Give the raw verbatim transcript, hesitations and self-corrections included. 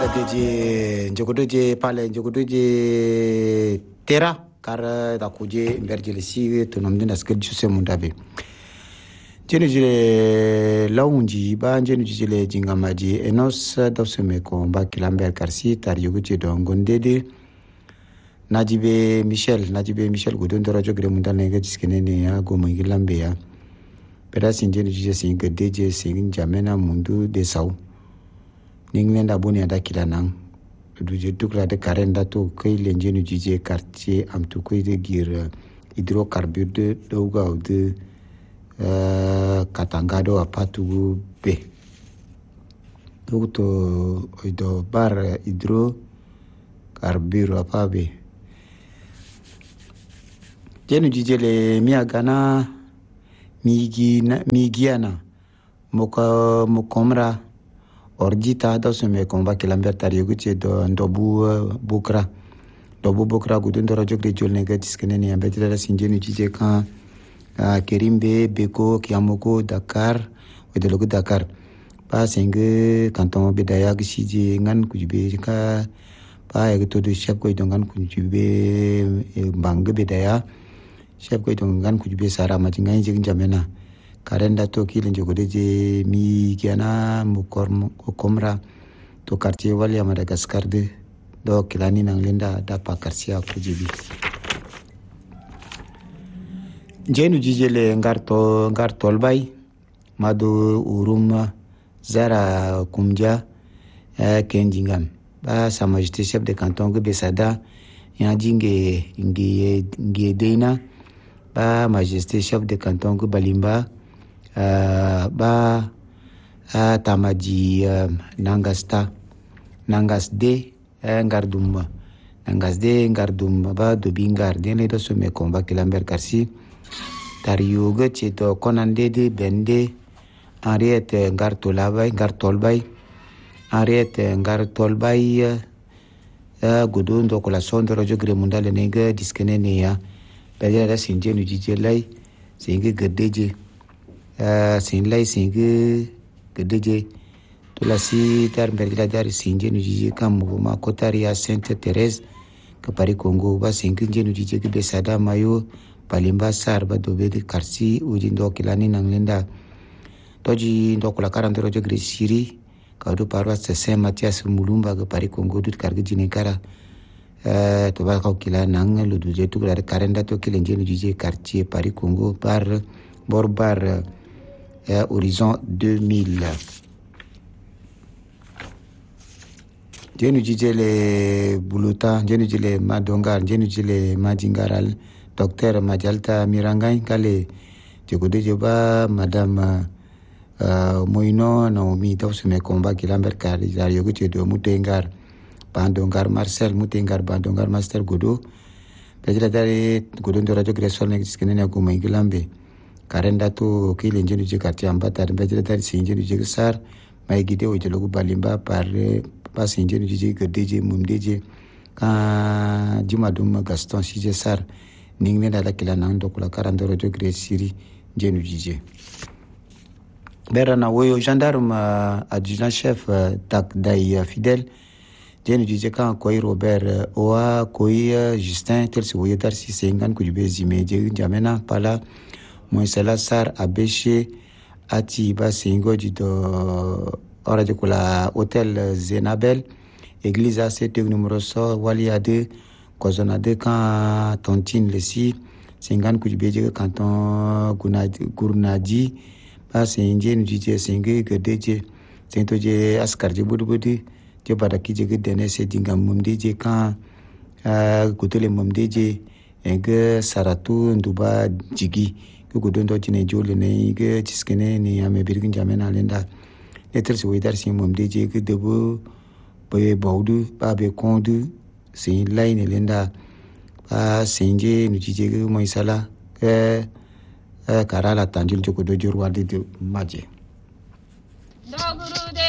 deje njogodoje pale njogodoje tera kar da kuje berjele si to namde na skel juse mundabe jeni jile launji ba jeni jile jingamaji enos doseme ko ba kilamber karsi tar yuguje don gondede najibe michel najibe michel godon dorojo gre mundane ga jiskene ne ya go mo gilambe ya pera sinjeni jije singa deje singin jamena mundu de saw ningne da boni ada kilanang duje tukla de karenda to kay lenjenu jije quartier am to koy de gir hydrocarbure de doga de euh katangado apatu be to do bar hydrocarbure apabe jenu jije le miagana migi migiana moka mokomra orjita da sume komba kilamber tariyo che do ndobu bukra ndobu bukra gudun doro jogde jolne ga diskene ne ambe tira sinjenu jije kan kerimbe beko kiamoko dakar wede logo dakar pa singe kanton bedaya gishije ngan kujbe ka pa ya to do chef ko do ngan kujbe bang bedaya chef ko do ngan kujbe sara ma jinga je jamena karenda to kilin jogodeje mi kiana mukorm komra to quartier wali ya Madagascar de do kilani nang linda da pa karsia kujibi jenu jijele ngarto ngartol bay madu urum zara kumja eh, kenjingan ba sa majesté chef de canton ge besada ya jinge ngi ngi deina ba majesté chef de canton ge balimba Uh, ba uh, tamaji uh, nangasta nangasde uh, ngardumba nangasde ngardumba ba dobingar dene do so me komba kilamber karsi tariyoga cheto konande de bende ariete ngartolabay ngartolbay ariete ngartolbay uh, godon do kola sondo rojo gremundale nega diskene ne ya bele da sinje nu jijelay singe gadeje sin lay singe gedeje to la si tar bergila dar singe nu jije kam ma kotaria Sainte Thérèse ka pari Congo ba singe nu jije ke besada mayo palimba sar ba dobe de karsi uji ndo kilani nanglenda toji ndo kula karandoro je gresiri ka do parwa Saint Mathias mulumba ka pari Congo dut karge jine kara eh to ba ka kila nang lu duje to kala karenda to kilenje nu jije quartier pari Congo par borbar Euh, horizon deux mille. Jenu jijele buluta, jenu jile madongar, jenu jile majingaral, docteur Majalta Mirangay kale jegode jeba madame uh, Moino Naomi tawsume komba kilamber kar jar yogu chedo mutengar bandongar Marcel mutengar bandongar master godo pejla dare godo ndorajo gresol nek skene ko mai kilambe karenda to kile njenu je quartier ambata mbejele tari sinjenu je sar mai gide o jelo balimba par pas sinjenu je gedeje mumdeje ka juma dum Gaston sije sar ningne dala kila nando kula karandoro jo gresiri njenu je berana woyo gendarme adjudant chef tak dai fidèle njenu je kan koy Robert oa koy Justin telsi woyo dar si sengan kujbe zimeje jamena pala Moisela Sar Abeshe ati ba singo jido ora de kula hôtel Zenabel église A C T numéro so wali ade kozona de kan tontine lesi singan kujibeje canton gunadi gurnadi ba sinje njije singe gedeje sintoje askarje budbudi je badaki je gedene se dinga mumdeje kan gutele mumdeje enge saratu nduba jigi ko don do tine jole ne ge tiskene ni ame birgin jamena lenda letter si wedar si mom deje ke debo be bawdu ba be kondu si line lenda ba sinje nu jije ge moisala ke karala tanjul joko do jorwa de maje.